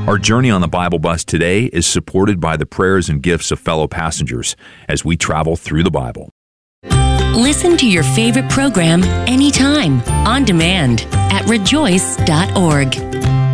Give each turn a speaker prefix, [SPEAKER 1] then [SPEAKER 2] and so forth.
[SPEAKER 1] Our journey on the Bible Bus today is supported by the prayers and gifts of fellow passengers as we travel through the Bible.
[SPEAKER 2] Listen to your favorite program anytime, on demand, at rejoice.org.